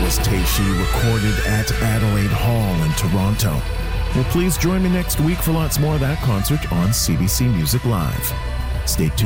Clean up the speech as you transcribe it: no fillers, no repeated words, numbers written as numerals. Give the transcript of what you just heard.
was Teishi, recorded at Adelaide Hall in Toronto. Well, please join me next week for lots more of that concert on CBC Music Live. Stay tuned.